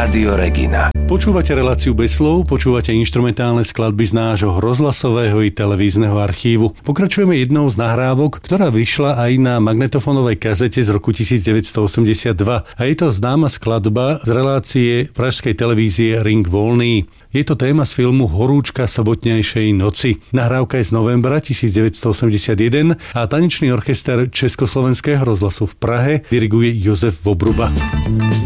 Rádio Regina. Počúvate reláciu bez slov, počúvate inštrumentálne skladby z nášho rozhlasového i televízneho archívu. Pokračujeme jednou z nahrávok, ktorá vyšla aj na magnetofónovej kazete z roku 1982. A je to známa skladba z relácie pražskej televízie Ring voľný. Je to téma z filmu Horúčka sobotnejšej noci. Nahrávka je z novembra 1981 a tanečný orchester Československého rozhlasu v Prahe diriguje Jozef Vobruba.